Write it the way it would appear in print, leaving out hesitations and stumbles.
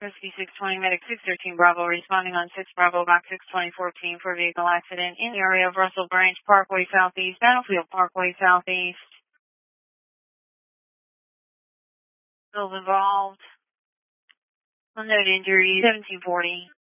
Rescue 620, Medic 613 Bravo, responding on 6 Bravo, box 62014 for vehicle accident in the area of Russell Branch Parkway Southeast, Battlefield Parkway Southeast. Those involved. Unknown injury, 1740.